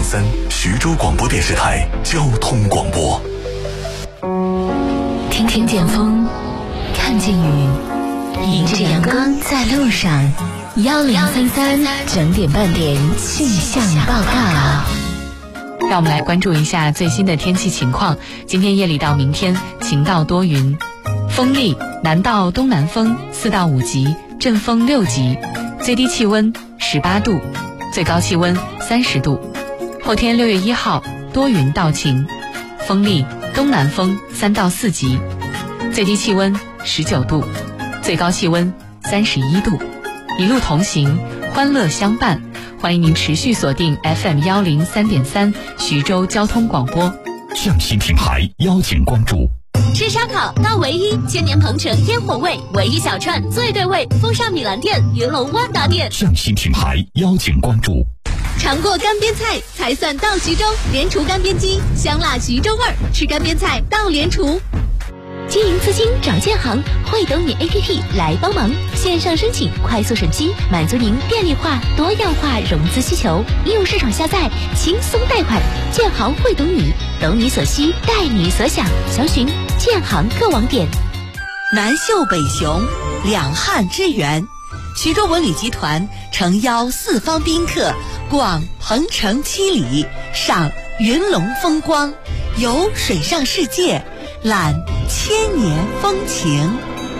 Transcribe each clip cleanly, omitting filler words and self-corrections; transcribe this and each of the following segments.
3徐州广播电视台交通广播。 听听见风，看见雨，迎着阳光在路上。1033整点半点气象报告。 让我们来关注一下最新的天气情况。今天夜里到明天晴到多云，风力南到东南风4到5级，阵风6级，最低气温18度，最高气温30度。后天6月1号多云到晴，风力东南风3到4级，最低气温19度，最高气温31度。一路同行，欢乐相伴。欢迎您持续锁定 FM103.3 徐州交通广播。 匠心品牌邀请关注。 吃烧烤到唯一，千年鹏城烟火味，唯一小串最对味，风尚米兰店、云龙万达店。 匠心品牌邀请关注。 尝过干煸菜才算到徐州，莲厨干煸鸡，香辣徐州味儿，吃干煸菜到莲厨。经营资金找建行，会懂你 APP 来帮忙，线上申请，快速审批，满足您便利化、多样化融资需求。应用市场下载，轻松贷款。建行会懂你，懂你所需，带你所想。详询建行各网点。 南秀北雄，两汉之源。徐州文旅集团诚邀四方宾客逛鹏城七里，赏云龙风光，游水上世界，览千年风情。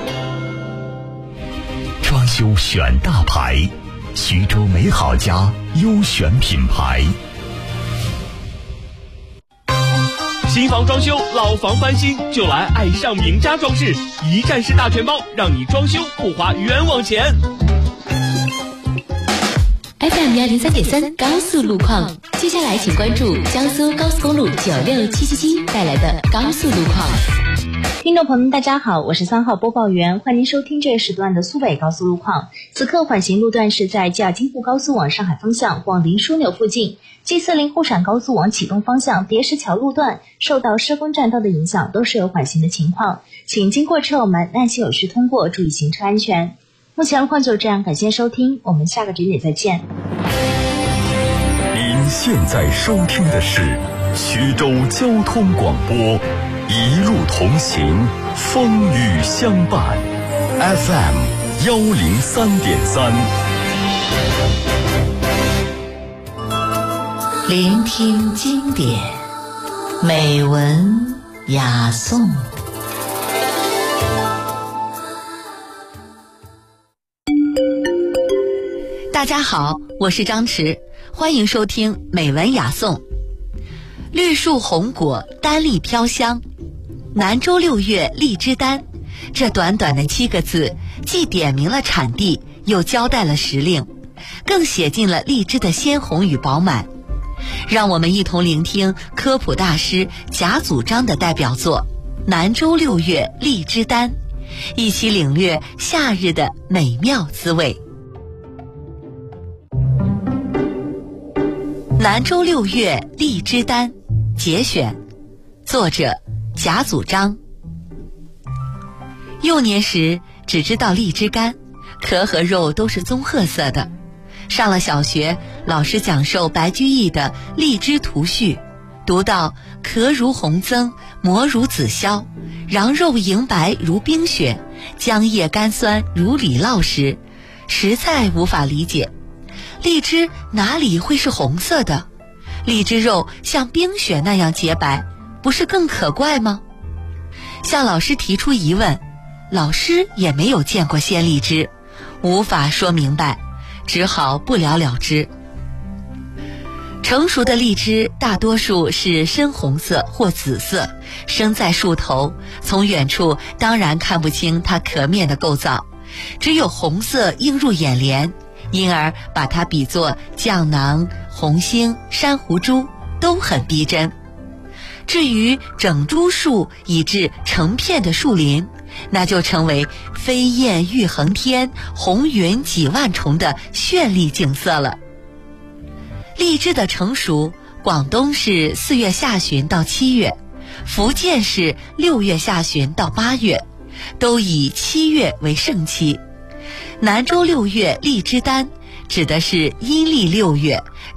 装修选大牌，徐州美好家优选品牌。 新房装修，老房翻新，就来爱上名家装饰，一站式大全包，让你装修不花冤枉钱。 FM103.3 高速路况，接下来请关注江苏高速公路96777带来的高速路况。 听众朋友们大家好，我是3号播报员，欢迎收听这时段的苏北高速路况。此刻缓行路段是在驾京沪高速往上海方向往林枢纽附近，G40沪陕高速往启东方向叠石桥路段受到施工栈道的影响，都是有缓行的情况，请经过车友们耐心有序通过，注意行车安全。目前路况就这样，感谢收听，我们下个节点再见。 您现在收听的是徐州交通广播，一路同行，风雨相伴。FM103.3， 聆听经典，美文雅颂。 大家好，我是张弛，欢迎收听美文雅颂。绿树红果，丹荔飘香。南州6月荔枝丹，这短短的7个字，既点明了产地，又交代了时令，更写尽了荔枝的鲜红与饱满。让我们一同聆听科普大师贾祖章的代表作《南州6月荔枝丹》，一起领略夏日的美妙滋味。南州6月荔枝丹节选，作者贾祖章。幼年时只知道荔枝干，壳和肉都是棕褐色的。上了小学，老师讲授白居易的《荔枝图序》，读到壳如红增，膜如紫霄，瓤肉莹白如冰雪，浆液甘酸如李酪时，实在无法理解，荔枝哪里会是红色的？荔枝肉像冰雪那样洁白，不是更可怪吗？向老师提出疑问，老师也没有见过鲜荔枝，无法说明白，只好不了了之。成熟的荔枝大多数是深红色或紫色，生在树头，从远处当然看不清它壳面的构造，只有红色映入眼帘，因而把它比作酱囊、红星、珊瑚珠，都很逼真。至于整株树以至成片的树林，那就成为飞燕欲横天，红云几万重的绚丽景色了。荔枝的成熟，广东是4月下旬到7月，福建是6月下旬到8月，都以7月为盛期。南州6月荔枝丹指的是阴历6月，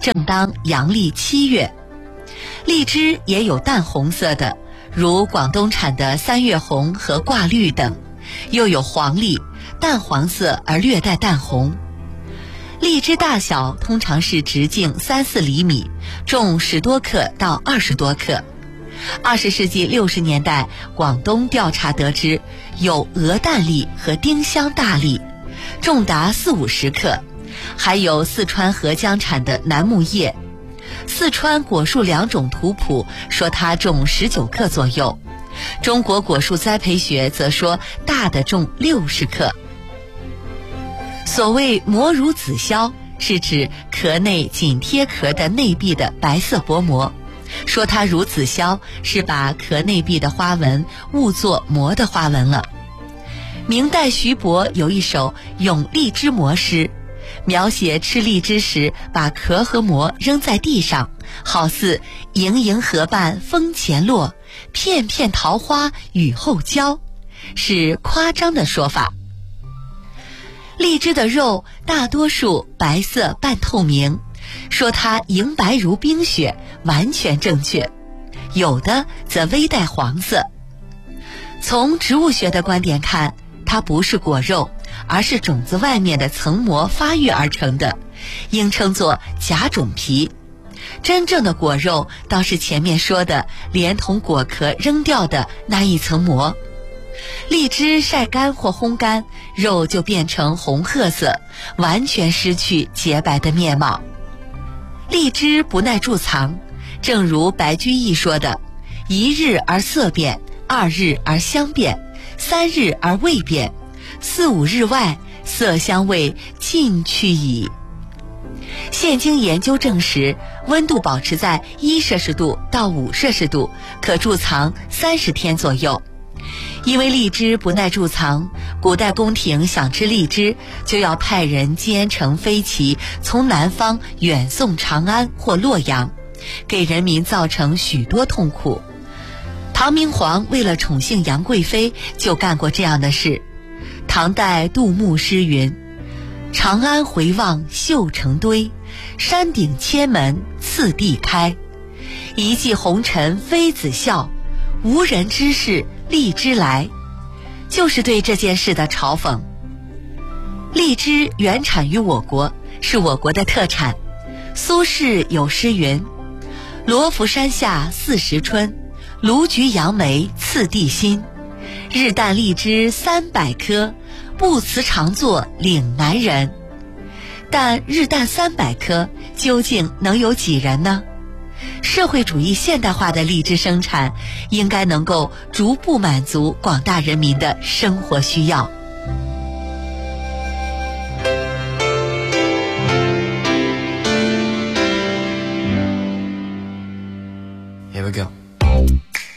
正当阳历7月。荔枝也有淡红色的，如广东产的三月红和挂绿等，又有黄荔，淡黄色而略带淡红。荔枝大小通常是直径3-4厘米，重10多克到20多克。20世纪60年代，广东调查得知有鹅蛋荔和丁香大荔，重达40-50克，还有四川合江产的楠木叶。四川果树2种图谱说它重19克左右，中国果树栽培学则说大的重60克。所谓膜如子硝，是指壳内紧贴壳的内壁的白色薄膜，说它如子硝是把壳内壁的花纹误作膜的花纹了。明代徐伯有一首咏荔枝膜诗，描写吃荔枝时把壳和膜扔在地上，好似盈盈河畔风前落，片片桃花雨后浇，是夸张的说法。荔枝的肉大多数白色半透明，说它莹白如冰雪，完全正确，有的则微带黄色。从植物学的观点看，它不是果肉，而是种子外面的层膜发育而成的，应称作假种皮。真正的果肉倒是前面说的连同果壳扔掉的那一层膜。荔枝晒干或烘干，肉就变成红褐色，完全失去洁白的面貌。荔枝不耐贮藏，正如白居易说的：1日而色变，2日而香变，3日而味变，4、5日外，色香味尽去矣。现经研究证实，温度保持在1摄氏度到5摄氏度，可贮藏30天左右。因为荔枝不耐贮藏，古代宫廷想吃荔枝，就要派人兼程飞骑，从南方远送长安或洛阳，给人民造成许多痛苦。唐明皇为了宠幸杨贵妃，就干过这样的事。唐代杜牧诗云：长安回望绣成堆，山顶千门次第开。一骑红尘妃子笑，无人知是荔枝来，就是对这件事的嘲讽。荔枝原产于我国，是我国的特产。苏轼有诗云：罗浮山下40春，卢橘杨梅次第新。日啖荔枝300颗，不辞长作岭南人。但日啖300颗，究竟能有几人呢？社会主义现代化的荔枝生产，应该能够逐步满足广大人民的生活需要。 Here we go.